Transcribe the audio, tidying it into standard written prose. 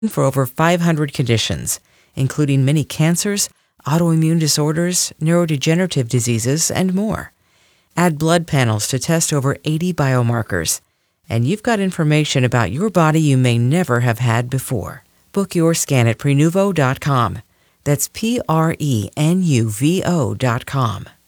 for over 500 conditions, including many cancers, autoimmune disorders, neurodegenerative diseases, and more. Add blood panels to test over 80 biomarkers, and you've got information about your body you may never have had before. Book your scan at Prenuvo.com. That's Prenuvo.com.